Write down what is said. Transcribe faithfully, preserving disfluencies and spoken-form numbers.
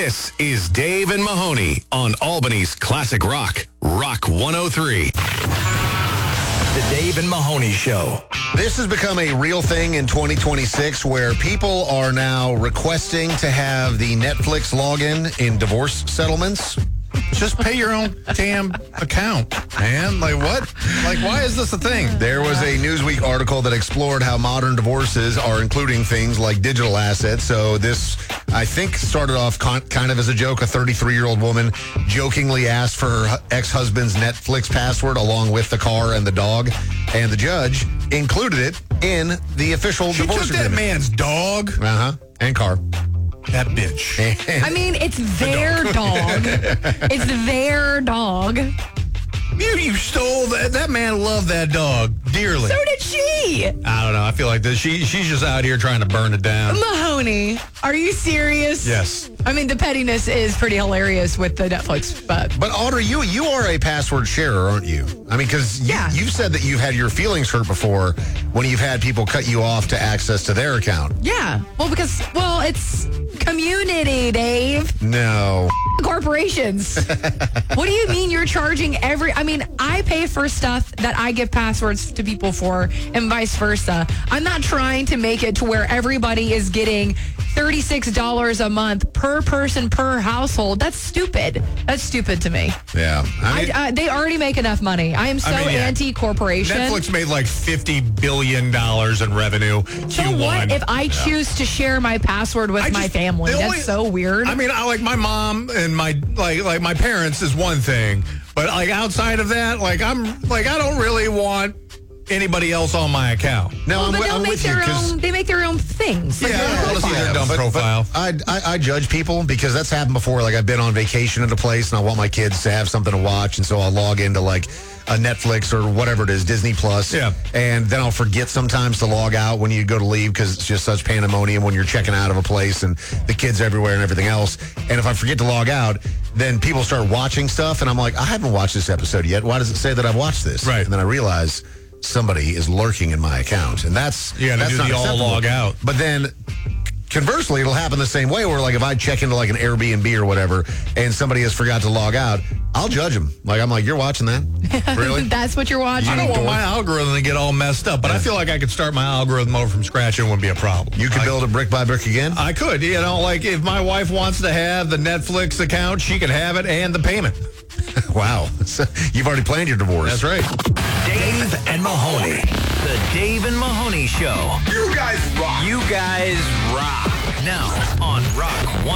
This is Dave and Mahoney on Albany's Classic Rock, Rock one oh three. The Dave and Mahoney Show. This has become a real thing in twenty twenty-six where people are now requesting to have the Netflix login in divorce settlements. Just pay your own damn account, man. Like, what? Like, why is this a thing? There was a Newsweek article that explored how modern divorces are including things like digital assets. So this, I think, started off con- kind of as a joke. A thirty-three-year-old woman jokingly asked for her ex-husband's Netflix password along with the car and the dog. And the judge included it in the official She divorce took that agreement. man's dog. Uh-huh. And car. That bitch. And I mean, it's their dog. It's their dog. You, you stole that. That man loved that dog dearly. So did she. I don't know. I feel like this. She she's just out here trying to burn it down. Mahoney, are you serious? Yes. I mean, the pettiness is pretty hilarious with the Netflix, but... But Audrey, you you are a password sharer, aren't you? I mean, because you, Yeah. you've said that you've had your feelings hurt before when you've had people cut you off to access to their account. Yeah. Well, because, well, it's community, Dave. No. Corporations. What do you mean you're charging every... I mean, I pay for stuff that I give passwords to people for and vice versa. I'm not trying to make it to where everybody is getting thirty-six dollars a month per person per household. That's stupid. That's stupid to me. Yeah. I mean, I, uh, they already make enough money. I am so I mean, yeah. anti-corporation. Netflix made like fifty billion dollars in revenue. So Q one. what if I choose to share my password with I my just- family? the That's only- so weird. I mean, I like my mom and my like like my parents is one thing, but like outside of that, like I'm like I don't really want anybody else on my account. no, well, I'm, but wi- they'll I'm make with you their 'cause- own. They make their own things. Like Yeah, their I own don't wanna see profile. their dumb but- profile. but I, I I judge people because that's happened before. Like I've been on vacation at a place and I want my kids to have something to watch, and so I'll log into like a Netflix or whatever it is, Disney Plus. Yeah. And then I'll forget sometimes to log out when you go to leave because it's just such pandemonium when you're checking out of a place and the kids everywhere and everything else. And if I forget to log out, then people start watching stuff and I'm like, I haven't watched this episode yet. Why does it say that I've watched this? Right. And then I realize somebody is lurking in my account, and that's You gotta that's do not the all acceptable. log out. But then conversely, it'll happen the same way where like if I check into like an Airbnb or whatever and somebody has forgot to log out, I'll judge them. Like I'm like, you're watching that? Really? That's what you're watching. I don't want my algorithm to get all messed up, but I feel like I could start my algorithm over from scratch and it wouldn't be a problem. You could Like, build it brick by brick again? I could, you know, like if my wife wants to have the Netflix account, she could have it and the payment. Wow. So you've already planned your divorce. That's right. Dave and Mahoney. The Dave and Mahoney Show. You guys rock. You guys rock. Now on Rock one